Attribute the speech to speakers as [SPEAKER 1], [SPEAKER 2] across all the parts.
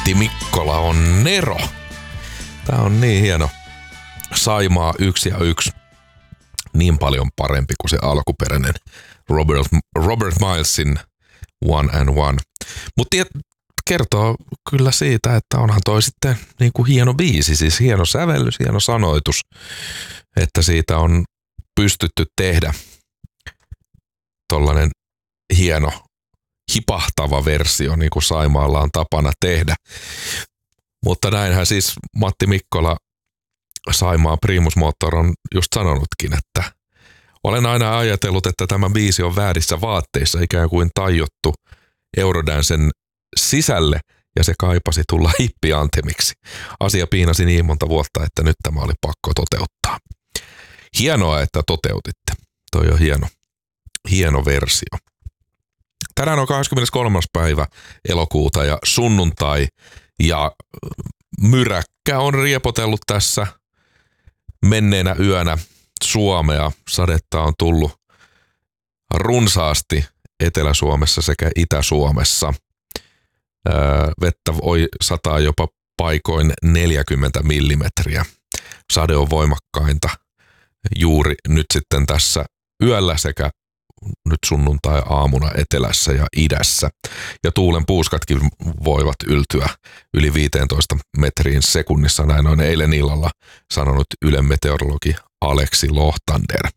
[SPEAKER 1] Matti Mikkola on Nero. Tää on niin hieno. Saimaa 1 ja 1. Niin paljon parempi kuin se alkuperäinen Robert Milesin One and One. Mutta kertoo kyllä siitä, että onhan toi sitten niin kuin hieno biisi, siis hieno sävellys, hieno sanoitus, että siitä on pystytty tehdä tollainen hieno hipahtava versio, niin kuin Saimaalla on tapana tehdä. Mutta näinhän siis Matti Mikkola, Saimaa Primus Motor, on just sanonutkin, että olen aina ajatellut, että tämä biisi on väärissä vaatteissa, ikään kuin tajottu Eurodancen sisälle, ja se kaipasi tulla hippiantemiksi. Asia piinasi niin monta vuotta, että nyt tämä oli pakko toteuttaa. Hienoa, että toteutitte. Toi on hieno versio. Tänään on 23. päivä elokuuta ja sunnuntai, ja myräkkä on riepotellut tässä menneenä yönä Suomea. Sadetta on tullut runsaasti Etelä-Suomessa sekä Itä-Suomessa. Vettä voi sataa jopa paikoin 40 millimetriä. Sade on voimakkainta juuri nyt sitten tässä yöllä sekä nyt sunnuntai-aamuna etelässä ja idässä. Ja tuulen puuskatkin voivat yltyä yli 15 metriin sekunnissa. Näin on eilen illalla sanonut Ylen meteorologi Aleksi Lohtander.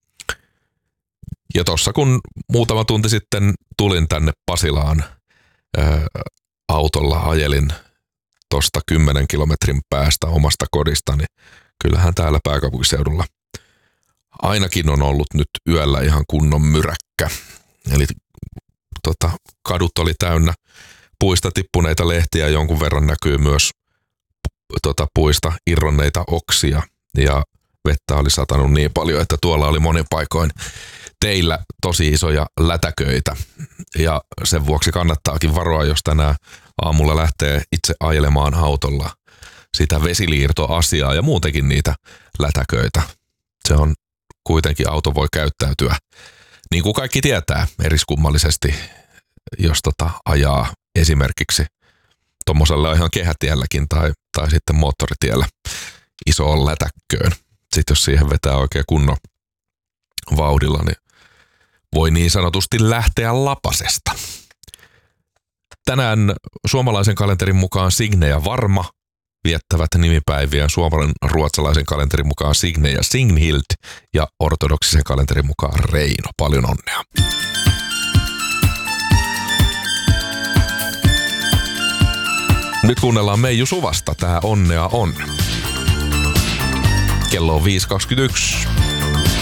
[SPEAKER 1] Ja tossa kun muutama tunti sitten tulin tänne Pasilaan autolla, ajelin tosta 10 kilometrin päästä omasta kodistani. Kyllähän täällä pääkaupunkiseudulla ainakin on ollut nyt yöllä ihan kunnon myräkkä. Eli kadut oli täynnä puista tippuneita lehtiä, jonkun verran näkyy myös puista irronneita oksia ja vettä oli satanut niin paljon, että tuolla oli monin paikoin teillä tosi isoja lätäköitä. Ja sen vuoksi kannattaakin varoa, jos tänään aamulla lähtee itse ajelemaan autolla sitä vesiliirtoasiaa ja muutenkin niitä lätäköitä. Se on kuitenkin, auto voi käyttäytyä, niin kuin kaikki tietää, eriskummallisesti, jos ajaa esimerkiksi tuommoisella ihan kehätielläkin tai sitten moottoritiellä isoon lätäkköön. Sitten jos siihen vetää oikein kunnon vauhdilla, niin voi niin sanotusti lähteä lapasesta. Tänään suomalaisen kalenterin mukaan Signe ja Varma viettävät nimipäiviä, suomalaisen ruotsalaisen kalenterin mukaan Signe ja Signhild ja ortodoksisen kalenterin mukaan Reino. Paljon onnea. Nyt kuunnellaan Meiju Suvasta. Tää Onnea on. Kello on 5.21.